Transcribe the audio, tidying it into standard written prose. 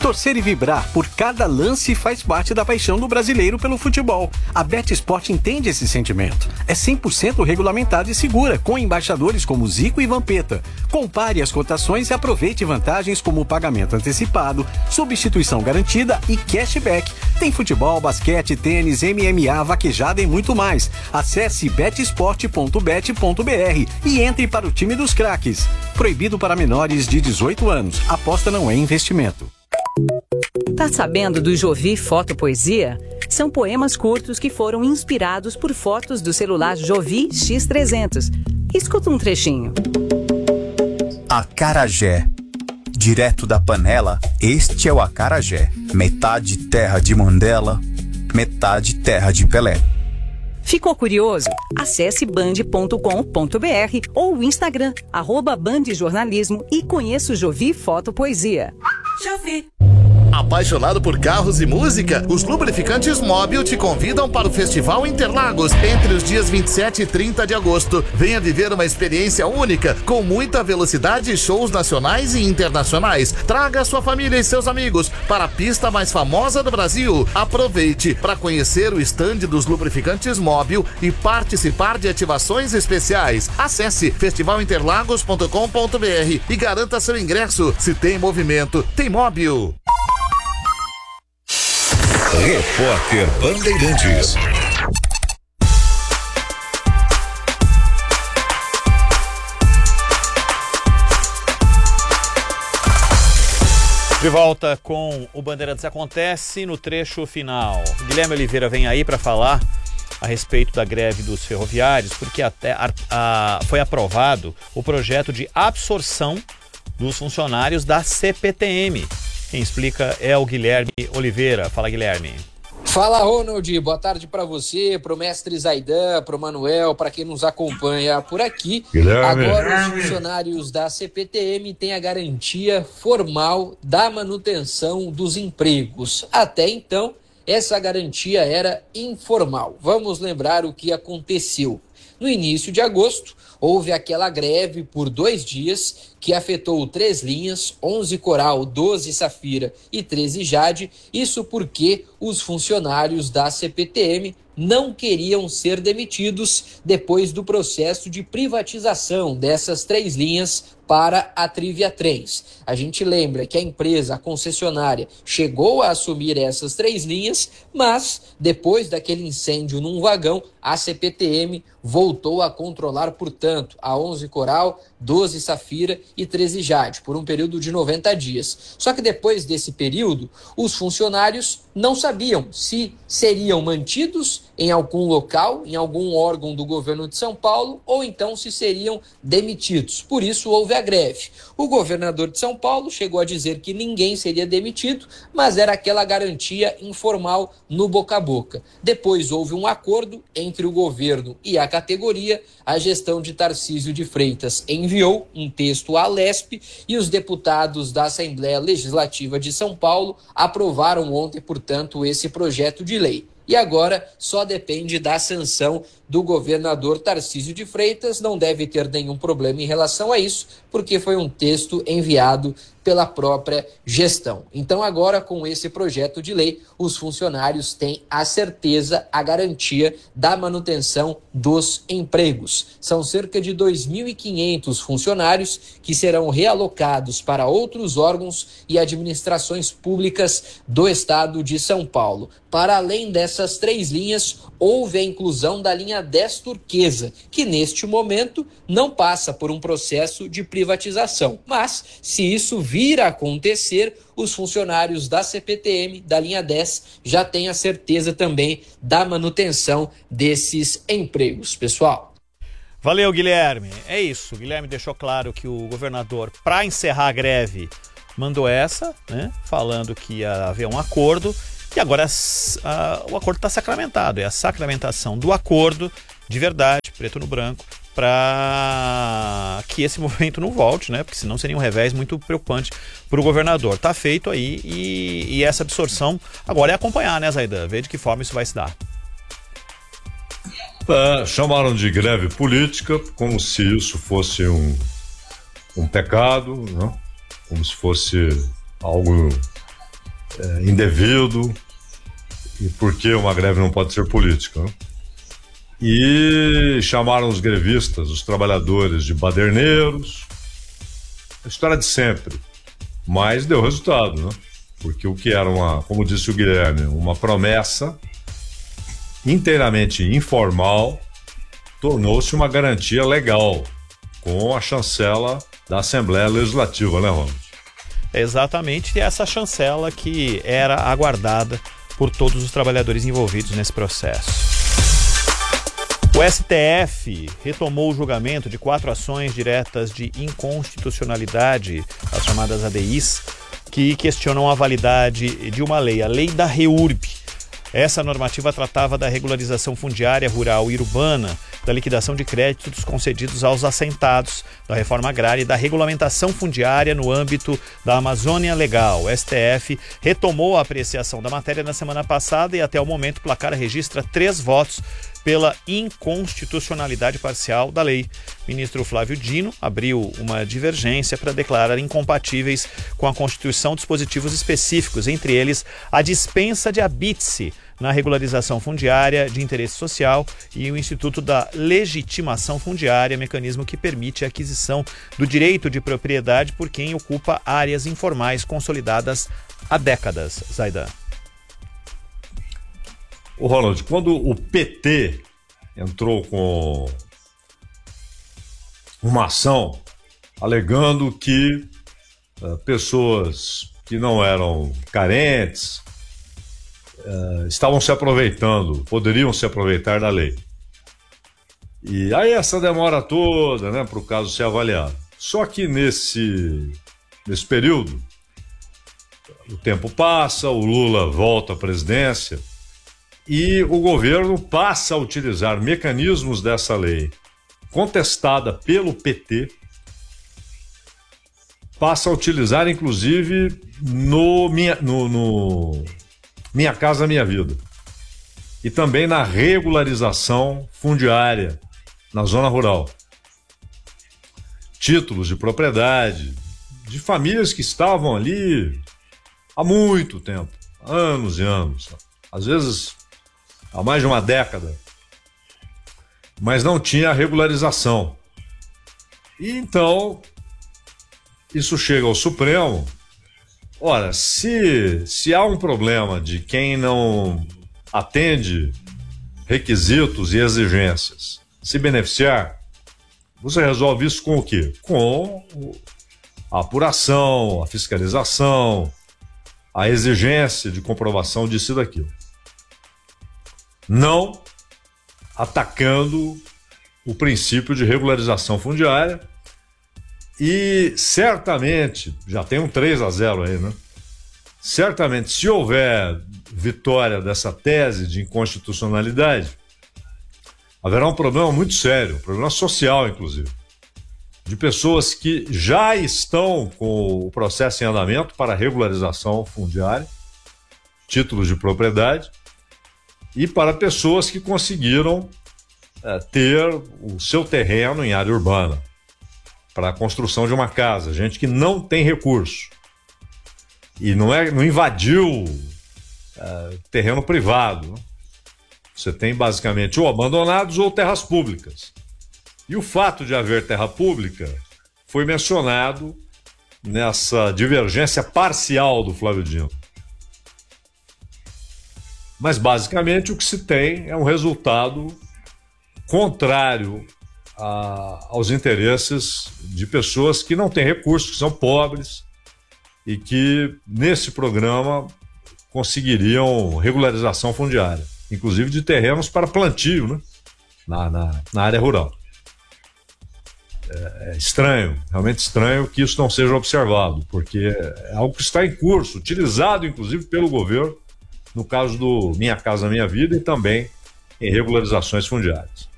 Torcer e vibrar por cada lance faz parte da paixão do brasileiro pelo futebol. A BetSport entende esse sentimento. É 100% regulamentada e segura, com embaixadores como Zico e Vampeta. Compare as cotações e aproveite vantagens como pagamento antecipado, substituição garantida e cashback. Tem futebol, basquete, tênis, MMA, vaquejada e muito mais. Acesse betsport.bet.br e entre para o time dos craques. Proibido para menores de 18 anos. Aposta não é investimento. Tá sabendo do Jovi Fotopoesia? São poemas curtos que foram inspirados por fotos do celular Jovi X300. Escuta um trechinho. Acarajé. Direto da panela, este é o acarajé. Metade terra de Mandela, metade terra de Pelé. Ficou curioso? Acesse band.com.br ou o Instagram, @bandjornalismo e conheça o Jovi Fotopoesia. Jovi. Apaixonado por carros e música? Os lubrificantes Móbil te convidam para o Festival Interlagos entre os dias 27 e 30 de agosto. Venha viver uma experiência única, com muita velocidade e shows nacionais e internacionais. Traga sua família e seus amigos para a pista mais famosa do Brasil. Aproveite para conhecer o estande dos lubrificantes Móbil e participar de ativações especiais. Acesse festivalinterlagos.com.br e garanta seu ingresso. Se tem movimento, tem Móbil. Repórter Bandeirantes. De volta com o Bandeirantes Acontece no trecho final. Guilherme Oliveira vem aí para falar a respeito da greve dos ferroviários, porque até foi aprovado o projeto de absorção dos funcionários da CPTM. Quem explica é o Guilherme Oliveira. Fala, Guilherme. Fala, Ronald. Boa tarde para você, pro mestre Zaidan, pro Manuel, para quem nos acompanha por aqui. Guilherme. Agora os funcionários da CPTM têm a garantia formal da manutenção dos empregos. Até então, essa garantia era informal. Vamos lembrar o que aconteceu. No início de agosto, houve aquela greve por 2 dias que afetou 3 linhas, 11 Coral, 12 Safira e 13 Jade. Isso porque os funcionários da CPTM não queriam ser demitidos depois do processo de privatização dessas 3 linhas para a Trivia Trens. A gente lembra que a empresa, a concessionária, chegou a assumir essas 3 linhas, mas depois daquele incêndio num vagão, a CPTM voltou a controlar, portanto, a 11 Coral, 12 Safira e 13 Jade, por um período de 90 dias. Só que depois desse período, os funcionários não sabiam se seriam mantidos em algum local, em algum órgão do governo de São Paulo, ou então se seriam demitidos. Por isso houve a greve. O governador de São Paulo chegou a dizer que ninguém seria demitido, mas era aquela garantia informal no boca a boca. Depois houve um acordo entre o governo e a categoria. A gestão de Tarcísio de Freitas enviou um texto à Lesp e os deputados da Assembleia Legislativa de São Paulo aprovaram ontem, portanto, esse projeto de lei. E agora só depende da sanção do governador Tarcísio de Freitas. Não deve ter nenhum problema em relação a isso, porque foi um texto enviado pela própria gestão. Então agora, com esse projeto de lei, os funcionários têm a certeza, a garantia da manutenção dos empregos. São cerca de 2.500 funcionários que serão realocados para outros órgãos e administrações públicas do estado de São Paulo. Para além dessas 3 linhas, houve a inclusão da linha 10 turquesa, que neste momento não passa por um processo de privatização. Mas, se isso vir a acontecer, os funcionários da CPTM, da linha 10, já têm a certeza também da manutenção desses empregos, pessoal. Valeu, Guilherme. É isso. O Guilherme deixou claro que o governador, para encerrar a greve, mandou essa, né, falando que ia haver um acordo. E agora o acordo está sacramentado. É a sacramentação do acordo de verdade, preto no branco, para que esse movimento não volte, né? Porque senão seria um revés muito preocupante para o governador. Está feito aí e essa absorção agora é acompanhar, né, Zaidan? Ver de que forma isso vai se dar. Chamaram de greve política, como se isso fosse um pecado, né? Como se fosse algo indevido e por que uma greve não pode ser política, né? E chamaram os grevistas, os trabalhadores, de baderneiros, a história de sempre, mas deu resultado, né? Porque o que era como disse o Guilherme, uma promessa inteiramente informal, tornou-se uma garantia legal, com a chancela da Assembleia Legislativa, né, Ronald? Exatamente, essa chancela que era aguardada por todos os trabalhadores envolvidos nesse processo. O STF retomou o julgamento de 4 ações diretas de inconstitucionalidade, as chamadas ADIs, que questionam a validade de uma lei, a Lei da REURB. Essa normativa tratava da regularização fundiária rural e urbana, da liquidação de créditos concedidos aos assentados, da reforma agrária e da regulamentação fundiária no âmbito da Amazônia Legal. O STF retomou a apreciação da matéria na semana passada e até o momento o placar registra 3 votos pela inconstitucionalidade parcial da lei. O ministro Flávio Dino abriu uma divergência para declarar incompatíveis com a Constituição dispositivos específicos, entre eles a dispensa de habite-se na regularização fundiária de interesse social e o Instituto da Legitimação Fundiária, mecanismo que permite a aquisição do direito de propriedade por quem ocupa áreas informais consolidadas há décadas. Zaidan. O Ronald, quando o PT entrou com uma ação alegando que pessoas que não eram carentes estavam se aproveitando, poderiam se aproveitar da lei. E aí essa demora toda, né, para o caso ser avaliado. Só que nesse período, o tempo passa, o Lula volta à presidência e o governo passa a utilizar mecanismos dessa lei contestada pelo PT, passa a utilizar inclusive no Minha Casa Minha Vida e também na regularização fundiária na zona rural. Títulos de propriedade de famílias que estavam ali há muito tempo, anos e anos, às vezes há mais de uma década, mas não tinha regularização. E então, isso chega ao Supremo. Ora, se há um problema de quem não atende requisitos e exigências se beneficiar, você resolve isso com o quê? Com a apuração, a fiscalização, a exigência de comprovação disso e daquilo. Não atacando o princípio de regularização fundiária e certamente, já tem um 3-0 aí, né? Certamente, se houver vitória dessa tese de inconstitucionalidade, haverá um problema muito sério, um problema social, inclusive, de pessoas que já estão com o processo em andamento para regularização fundiária, títulos de propriedade, e para pessoas que conseguiram ter o seu terreno em área urbana para a construção de uma casa, gente que não tem recurso e não invadiu terreno privado. Você tem basicamente ou abandonados ou terras públicas. E o fato de haver terra pública foi mencionado nessa divergência parcial do Flávio Dino. Mas basicamente o que se tem é um resultado contrário aos interesses de pessoas que não têm recursos, que são pobres e que nesse programa conseguiriam regularização fundiária, inclusive de terrenos para plantio, né? na área rural. É estranho, realmente estranho que isso não seja observado, porque é algo que está em curso, utilizado inclusive pelo governo, no caso do Minha Casa Minha Vida e também em regularizações fundiárias.